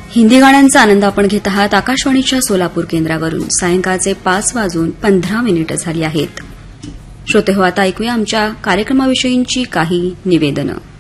हिंदी गाण्यांचा आनंद आपण घेत आहात आकाशवाणीच्या सोलापूर केंद्रावरून. सायंकाळचे 5:15 झाली आहेत. श्रोते हो, आता ऐकूया आमच्या कार्यक्रमाविषयींची काही निवेदनं.